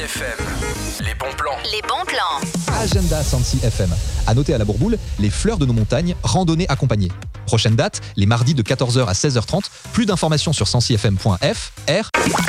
FM, les bons plans. Les bons plans. Agenda Sancy FM. À noter à la Bourboule, les fleurs de nos montagnes, randonnée accompagnée. Prochaine date, les mardis de 14h à 16h30. Plus d'informations sur sancyfm.fr.